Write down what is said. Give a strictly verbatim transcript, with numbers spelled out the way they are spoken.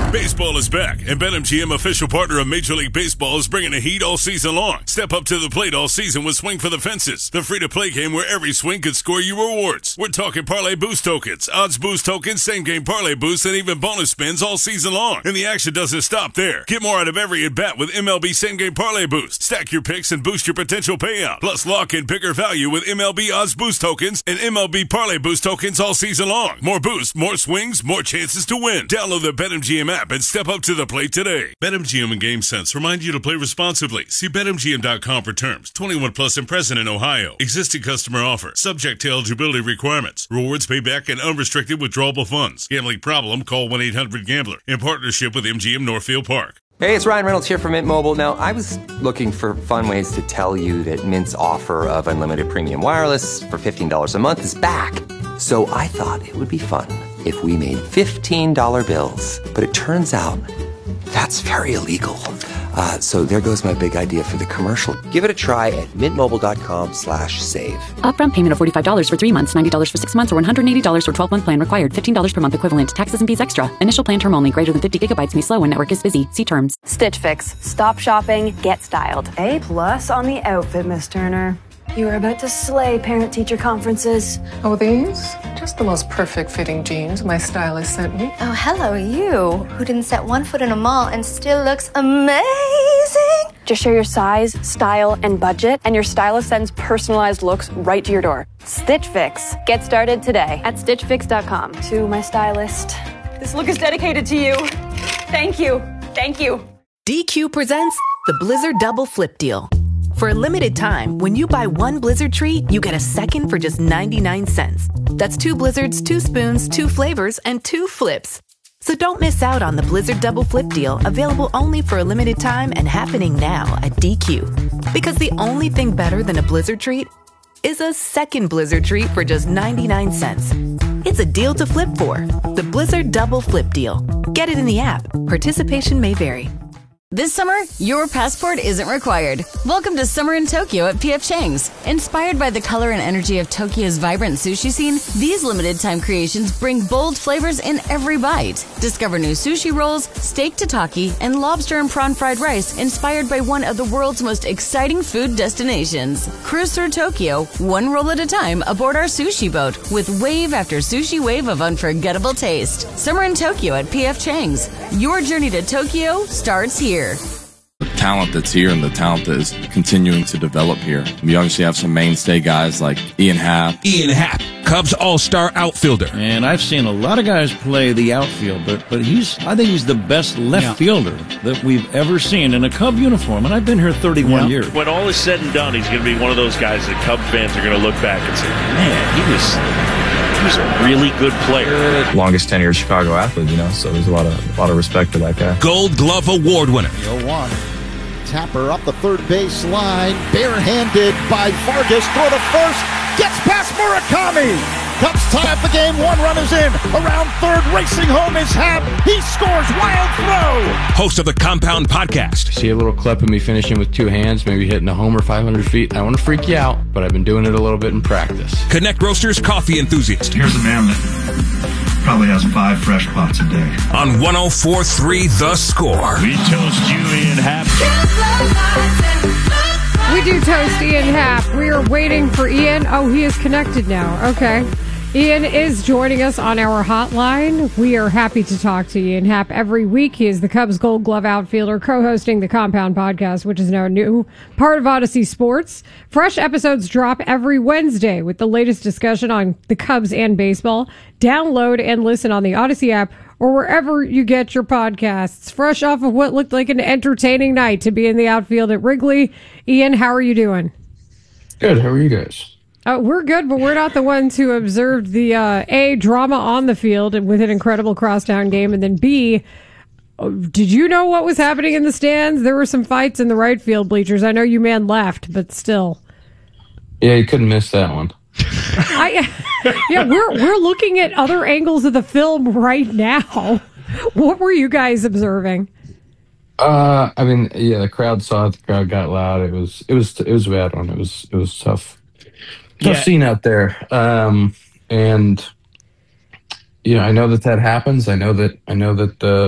Baseball is back, and BetMGM, official partner of Major League Baseball, is bringing the heat all season long. Step up to the plate all season with Swing for the Fences, the free-to-play game where every swing could score you rewards. We're talking parlay boost tokens, odds boost tokens, same-game parlay boosts, and even bonus spins all season long. And the action doesn't stop there. Get more out of every at-bat with M L B same-game parlay boost. Stack your picks and boost your potential payout. Plus, lock in bigger value with M L B odds boost tokens and M L B parlay boost tokens all season long. More boosts, more swings, more chances to win. Download the BetMGM app and step up to the plate today. BetMGM and GameSense remind you to play responsibly. See Bet M G M dot com for terms. twenty-one plus and present in Ohio. Existing customer offer. Subject to eligibility requirements. Rewards payback and unrestricted withdrawable funds. Gambling problem? Call one eight hundred gambler. In partnership with M G M Northfield Park. Hey, it's Ryan Reynolds here from Mint Mobile. Now, I was looking for fun ways to tell you that Mint's offer of unlimited premium wireless for fifteen dollars a month is back. So I thought it would be fun if we made fifteen dollar bills. But it turns out that's very illegal. Uh, so there goes my big idea for the commercial. Give it a try at mintmobile.com slash save. Upfront payment of forty-five dollars for three months, ninety dollars for six months, or one hundred eighty dollars for twelve-month plan required. fifteen dollars per month equivalent. Taxes and fees extra. Initial plan term only. Greater than fifty gigabytes may slow when network is busy. See terms. Stitch Fix. Stop shopping. Get styled. A plus on the outfit, Miss Turner. You are about to slay parent-teacher conferences. Oh, these? Just the most perfect fitting jeans my stylist sent me. Oh, hello, you, who didn't set one foot in a mall and still looks amazing. Just share your size, style, and budget, and your stylist sends personalized looks right to your door. Stitch Fix. Get started today at stitch fix dot com. To my stylist, this look is dedicated to you. Thank you. Thank you. D Q presents the Blizzard Double Flip Deal. For a limited time, when you buy one Blizzard treat, you get a second for just ninety-nine cents. That's two Blizzards, two spoons, two flavors, and two flips. So don't miss out on the Blizzard Double Flip Deal, available only for a limited time and happening now at D Q. Because the only thing better than a Blizzard treat is a second Blizzard treat for just ninety-nine cents. It's a deal to flip for. The Blizzard Double Flip Deal. Get it in the app. Participation may vary. This summer, your passport isn't required. Welcome to Summer in Tokyo at P F Chang's. Inspired by the color and energy of Tokyo's vibrant sushi scene, these limited-time creations bring bold flavors in every bite. Discover new sushi rolls, steak tataki, and lobster and prawn fried rice inspired by one of the world's most exciting food destinations. Cruise through Tokyo, one roll at a time, aboard our sushi boat, with wave after sushi wave of unforgettable taste. Summer in Tokyo at P F Chang's. Your journey to Tokyo starts here. The talent that's here and the talent that is continuing to develop here. We obviously have some mainstay guys like Ian Happ. Ian Happ, Cubs all-star outfielder. And I've seen a lot of guys play the outfield, but but he's I think he's the best left yeah. fielder that we've ever seen in a Cub uniform, and I've been here thirty-one yeah. years. When all is said and done, he's going to be one of those guys that Cub fans are going to look back and say, man, he was... He was a really good player. Longest tenured Chicago athlete, you know, so there's a lot of a lot of respect to that guy. Gold Glove Award winner. oh one. Tapper up the third base line, barehanded by Vargas, throw to first, gets past Murakami. Cubs tie up the game, one run is in. Around third, racing home is Happ. He scores, wild throw. Host of the Compound Podcast. See a little clip of me finishing with two hands, maybe hitting a homer five hundred feet. I want to freak you out, but I've been doing it a little bit in practice. Connect Roasters coffee enthusiast. Here's a man that probably has five fresh pots a day. On one oh four point three The Score. We toast you, Ian Happ. We do toast Ian Happ. We are waiting for Ian. Oh, he is connected now. Okay. Ian is joining us on our hotline. We are happy to talk to Ian Happ every week. He is the Cubs Gold Glove outfielder, co-hosting the Compound Podcast, which is now a new part of Odyssey Sports. Fresh episodes drop every Wednesday with the latest discussion on the Cubs and baseball. Download and listen on the Odyssey app or wherever you get your podcasts. Fresh off of what looked like an entertaining night to be in the outfield at Wrigley. Ian, how are you doing? Good. How are you guys? Uh, we're good, but we're not the ones who observed the, uh, A, drama on the field with an incredible crosstown game, and then B, did you know what was happening in the stands? There were some fights in the right field bleachers. I know you man left, but still. Yeah, you couldn't miss that one. I, yeah, we're we're looking at other angles of the film right now. What were you guys observing? Uh, I mean, yeah, the crowd saw it. The crowd got loud. It was it was it was a bad one. It was it was tough. Tough yeah. scene out there. Um, and, you know, I know that that happens. I know that, I know that, uh,